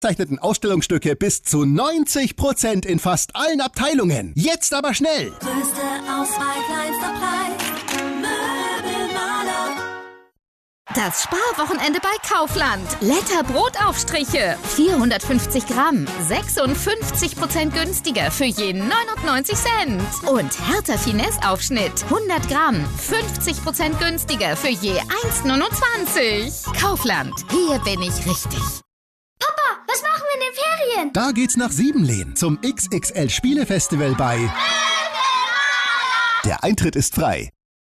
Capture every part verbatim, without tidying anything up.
Zeichneten Ausstellungsstücke bis zu neunzig Prozent in fast allen Abteilungen. Jetzt aber schnell! Größte Auswahl, kleinster Preis. Möbelmaler. Das Sparwochenende bei Kaufland. Letter Brotaufstriche. vierhundertfünfzig Gramm. sechsundfünfzig Prozent günstiger für je neunundneunzig Cent. Und Hertha Finesse Aufschnitt. hundert Gramm. fünfzig Prozent günstiger für je eins neunundzwanzig. Kaufland. Hier bin ich richtig. Papa, was machen wir in den Ferien? Da geht's nach Siebenlehn zum X X L Spielefestival bei... Der Eintritt ist frei.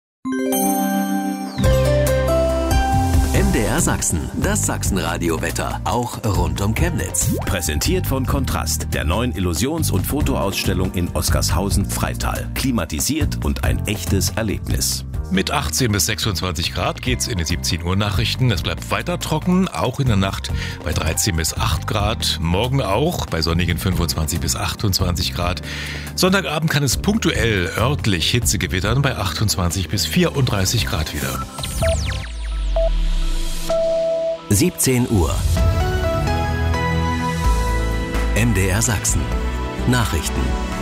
M D R Sachsen, das Sachsenradio-Wetter, auch rund um Chemnitz. Präsentiert von Kontrast, der neuen Illusions- und Fotoausstellung in Oskarshausen-Freital. Klimatisiert und ein echtes Erlebnis. Mit achtzehn bis sechsundzwanzig Grad geht's in die siebzehn Uhr Nachrichten. Es bleibt weiter trocken, auch in der Nacht bei dreizehn bis acht Grad. Morgen auch bei sonnigen fünfundzwanzig bis achtundzwanzig Grad. Sonntagabend kann es punktuell örtlich Hitze gewittern bei achtundzwanzig bis vierunddreißig Grad wieder. siebzehn Uhr. M D R Sachsen. Nachrichten.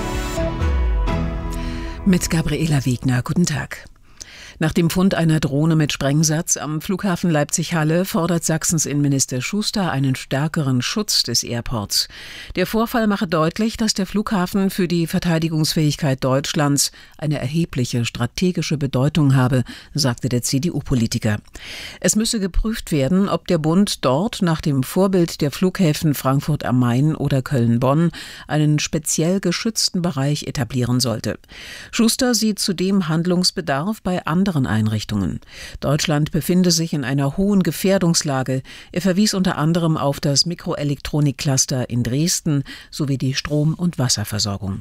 Mit Gabriela Wegner. Guten Tag. Nach dem Fund einer Drohne mit Sprengsatz am Flughafen Leipzig-Halle fordert Sachsens Innenminister Schuster einen stärkeren Schutz des Airports. Der Vorfall mache deutlich, dass der Flughafen für die Verteidigungsfähigkeit Deutschlands eine erhebliche strategische Bedeutung habe, sagte der C D U-Politiker. Es müsse geprüft werden, ob der Bund dort nach dem Vorbild der Flughäfen Frankfurt am Main oder Köln-Bonn einen speziell geschützten Bereich etablieren sollte. Schuster sieht zudem Handlungsbedarf bei anderen anderen Einrichtungen. Deutschland befinde sich in einer hohen Gefährdungslage. Er verwies unter anderem auf das Mikroelektronik-Cluster in Dresden sowie die Strom- und Wasserversorgung.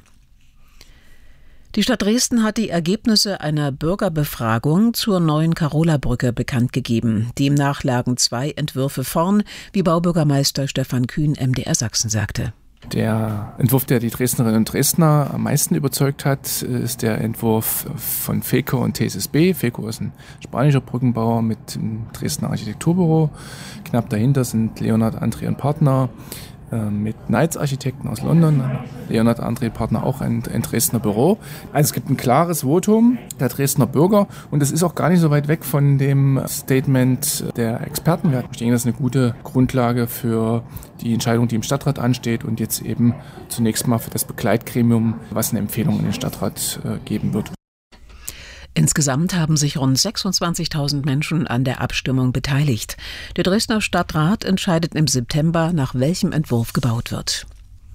Die Stadt Dresden hat die Ergebnisse einer Bürgerbefragung zur neuen Karola-Brücke bekannt gegeben. Demnach lagen zwei Entwürfe vorn, wie Baubürgermeister Stefan Kühn M D R Sachsen sagte. Der Entwurf, der die Dresdnerinnen und Dresdner am meisten überzeugt hat, ist der Entwurf von FECO und T S S B. FECO ist ein spanischer Brückenbauer mit dem Dresdner Architekturbüro. Knapp dahinter sind Leonhard André und Partner mit Knights Architekten aus London. Leonhard André Partner auch ein, ein Dresdner Büro. Also es gibt ein klares Votum der Dresdner Bürger und es ist auch gar nicht so weit weg von dem Statement der Experten. Wir denken, das ist eine gute Grundlage für die Entscheidung, die im Stadtrat ansteht und jetzt eben zunächst mal für das Begleitgremium, was eine Empfehlung in den Stadtrat äh, geben wird. Insgesamt haben sich rund sechsundzwanzigtausend Menschen an der Abstimmung beteiligt. Der Dresdner Stadtrat entscheidet im September, nach welchem Entwurf gebaut wird.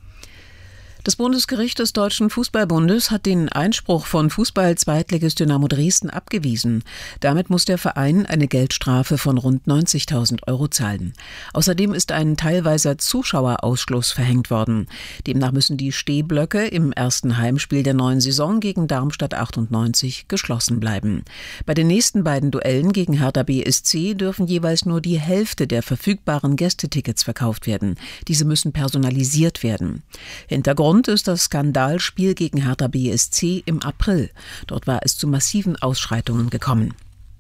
Das Bundesgericht des Deutschen Fußballbundes hat den Einspruch von Fußball-Zweitligist Dynamo Dresden abgewiesen. Damit muss der Verein eine Geldstrafe von rund neunzigtausend Euro zahlen. Außerdem ist ein teilweiser Zuschauerausschluss verhängt worden. Demnach müssen die Stehblöcke im ersten Heimspiel der neuen Saison gegen Darmstadt achtundneunzig geschlossen bleiben. Bei den nächsten beiden Duellen gegen Hertha B S C dürfen jeweils nur die Hälfte der verfügbaren Gästetickets verkauft werden. Diese müssen personalisiert werden. Hintergrund ist das Skandalspiel gegen Hertha B S C im April. Dort war es zu massiven Ausschreitungen gekommen.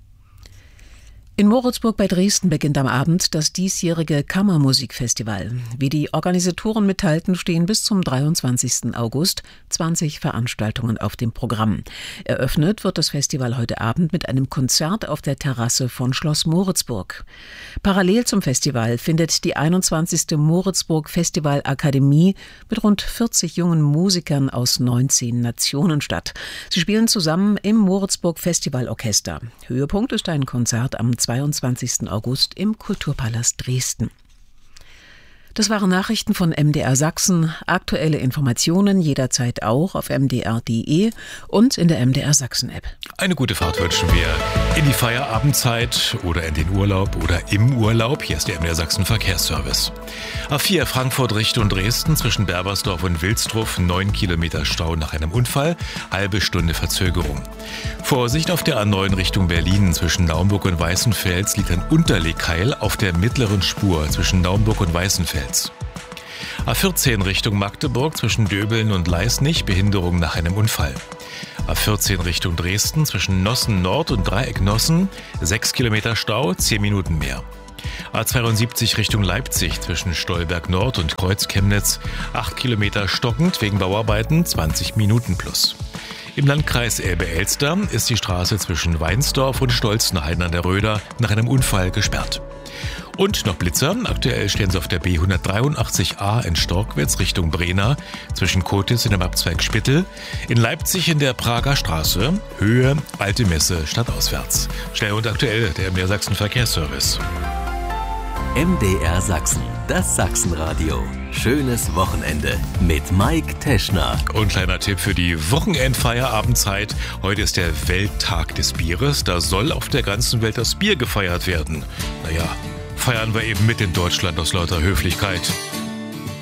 In Moritzburg bei Dresden beginnt am Abend das diesjährige Kammermusikfestival. Wie die Organisatoren mitteilten, stehen bis zum dreiundzwanzigsten August zwanzig Veranstaltungen auf dem Programm. Eröffnet wird das Festival heute Abend mit einem Konzert auf der Terrasse von Schloss Moritzburg. Parallel zum Festival findet die einundzwanzigste Moritzburg Festivalakademie mit rund vierzig jungen Musikern aus neunzehn Nationen statt. Sie spielen zusammen im Moritzburg Festivalorchester. Höhepunkt ist ein Konzert am zweiundzwanzigsten August im Kulturpalast Dresden. Das waren Nachrichten von M D R Sachsen. Aktuelle Informationen jederzeit auch auf m d r punkt d e und in der M D R Sachsen App. Eine gute Fahrt wünschen wir in die Feierabendzeit oder in den Urlaub oder im Urlaub. Hier ist der M D R Sachsen Verkehrsservice. A vier Frankfurt Richtung Dresden zwischen Berbersdorf und Wilsdruff, neun Kilometer Stau nach einem Unfall, halbe Stunde Verzögerung. Vorsicht auf der A neun Richtung Berlin zwischen Naumburg und Weißenfels liegt ein Unterlegkeil auf der mittleren Spur zwischen Naumburg und Weißenfels. A vierzehn Richtung Magdeburg zwischen Döbeln und Leisnig, Behinderung nach einem Unfall. A vierzehn Richtung Dresden zwischen Nossen Nord und Dreieck Nossen, sechs Kilometer Stau, zehn Minuten mehr. A zweiundsiebzig Richtung Leipzig zwischen Stolberg Nord und Kreuz-Chemnitz acht Kilometer stockend wegen Bauarbeiten, zwanzig Minuten plus. Im Landkreis Elbe-Elster ist die Straße zwischen Weinsdorf und Stolzenhain an der Röder nach einem Unfall gesperrt. Und noch Blitzer. Aktuell stehen sie auf der B hundertdreiundachtzig A in Storkwitz Richtung Brena zwischen Kotitz und dem Abzweig Spittel. In Leipzig in der Prager Straße, Höhe Alte Messe stadtauswärts. Schnell und aktuell der M D R Sachsen Verkehrsservice. M D R Sachsen, das Sachsenradio. Schönes Wochenende mit Mike Teschner. Und kleiner Tipp für die Wochenendfeierabendzeit. Heute ist der Welttag des Bieres. Da soll auf der ganzen Welt das Bier gefeiert werden. Naja, feiern wir eben mit in Deutschland aus lauter Höflichkeit.